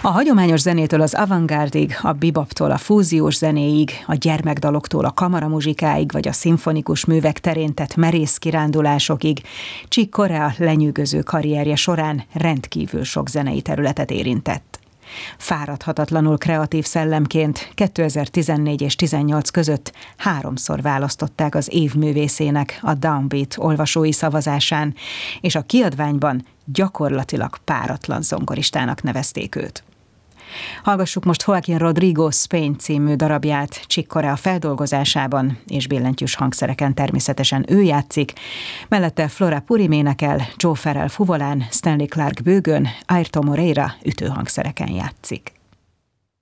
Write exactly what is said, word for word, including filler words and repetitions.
A hagyományos zenétől az avantgárdig, a beboptól a fúziós zenéig, a gyermekdaloktól a kamaramuzsikáig, vagy a szimfonikus művek terén tett merész kirándulásokig, Chick Corea lenyűgöző karrierje során rendkívül sok zenei területet érintett. Fáradhatatlanul kreatív szellemként kétezer-tizennégy és tizennyolc között háromszor választották az év művészének a Downbeat olvasói szavazásán, és a kiadványban gyakorlatilag páratlan zongoristának nevezték őt. Hallgassuk most Joaquín Rodrigo Spain című darabját Chick Corea feldolgozásában, és billentyűs hangszereken természetesen ő játszik, mellette Flora Purim énekel, Joe Farrell fuvolán, Stanley Clarke bőgön, Airto Moreira ütőhangszereken játszik.